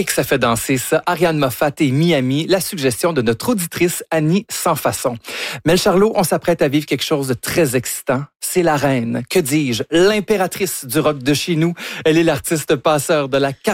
Et que ça fait danser ça. Ariane Moffat et Miami, la suggestion de notre auditrice Annie Sans Façon. Mel Charlot, on s'apprête à vivre quelque chose de très excitant. C'est la reine, que dis-je, l'impératrice du rock de chez nous. Elle est l'artiste passeur de la